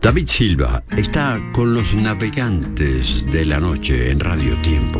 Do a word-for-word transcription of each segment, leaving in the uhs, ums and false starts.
David Silva está con los navegantes de la noche en Radio Tiempo.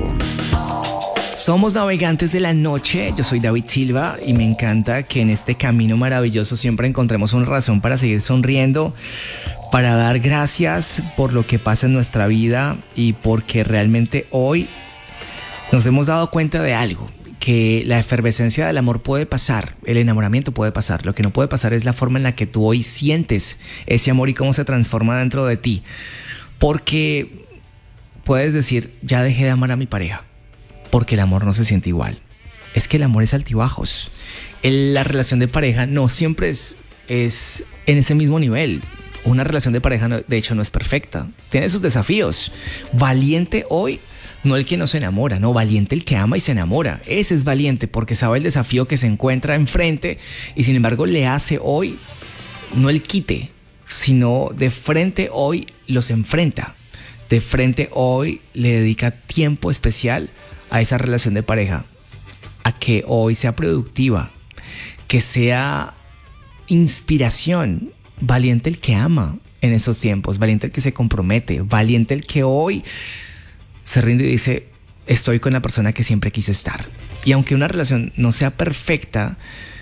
Somos navegantes de la noche, yo soy David Silva y me encanta que en este camino maravilloso siempre encontremos una razón para seguir sonriendo, para dar gracias por lo que pasa en nuestra vida y porque realmente hoy nos hemos dado cuenta de algo, que la efervescencia del amor puede pasar, el enamoramiento puede pasar, lo que no puede pasar es la forma en la que tú hoy sientes ese amor y cómo se transforma dentro de ti, porque puedes decir, ya dejé de amar a mi pareja, porque el amor no se siente igual. Es que el amor es altibajos. El, la relación de pareja no siempre es, es en ese mismo nivel. Una relación de pareja, no, de hecho, no es perfecta. Tiene sus desafíos. Valiente hoy, no el que no se enamora, no, valiente el que ama y se enamora. Ese es valiente porque sabe el desafío que se encuentra enfrente y sin embargo le hace hoy, no el quite, sino de frente hoy los enfrenta. De frente hoy le dedica tiempo especial a esa relación de pareja, a que hoy sea productiva, que sea inspiración. Valiente el que ama en esos tiempos, valiente el que se compromete, valiente el que hoy se rinde y dice, estoy con la persona que siempre quise estar. Y aunque una relación no sea perfecta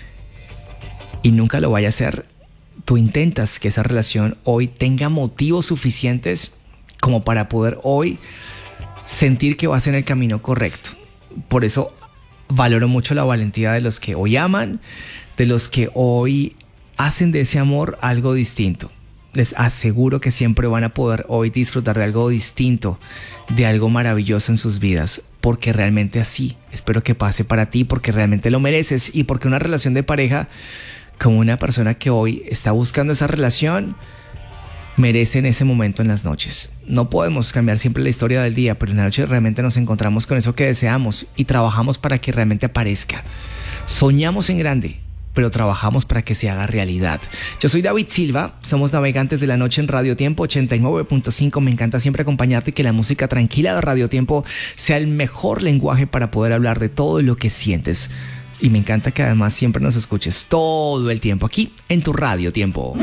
y nunca lo vaya a ser, tú intentas que esa relación hoy tenga motivos suficientes como para poder hoy sentir que vas en el camino correcto. Por eso valoro mucho la valentía de los que hoy aman, de los que hoy hacen de ese amor algo distinto. Les aseguro que siempre van a poder hoy disfrutar de algo distinto, de algo maravilloso en sus vidas, porque realmente así espero que pase para ti, porque realmente lo mereces y porque una relación de pareja con una persona que hoy está buscando esa relación merece en ese momento en las noches. No podemos cambiar siempre la historia del día, pero en la noche realmente nos encontramos con eso que deseamos y trabajamos para que realmente aparezca. Soñamos en grande, pero trabajamos para que se haga realidad. Yo soy David Silva, somos navegantes de la noche en Radio Tiempo ochenta y nueve punto cinco. Me encanta siempre acompañarte y que la música tranquila de Radio Tiempo sea el mejor lenguaje para poder hablar de todo lo que sientes. Y me encanta que además siempre nos escuches todo el tiempo aquí en tu Radio Tiempo.